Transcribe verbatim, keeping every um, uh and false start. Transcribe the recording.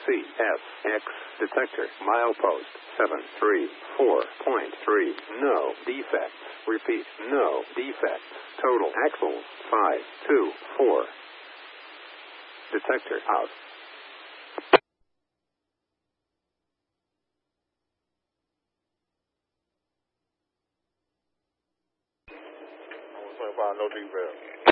C S X detector milepost seven three four point three. No defects. Repeat, no defects. Total axles five two four. Detector out. one twenty-five, no defect.